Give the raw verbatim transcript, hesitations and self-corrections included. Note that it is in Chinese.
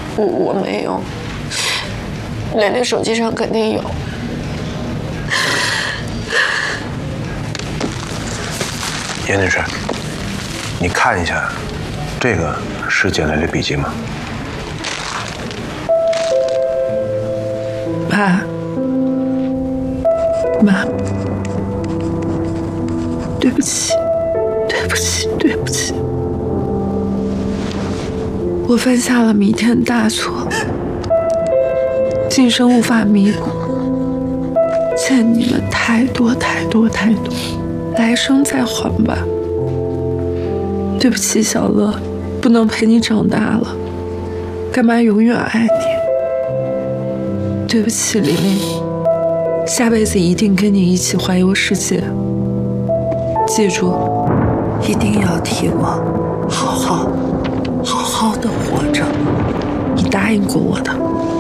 我我没有，蕾蕾手机上肯定有。 严女士，你看一下，这个是简蕾蕾笔记吗？ 妈，妈，对不起，对不起，对不起，我犯下了弥天大错，今生无法弥补，欠你们太多太多太多，来生再还吧。对不起，小乐，不能陪你长大了，干妈永远爱你。对不起，玲玲，下辈子一定跟你一起环游世界。记住，一定要替我好好、好好的活着。你答应过我的。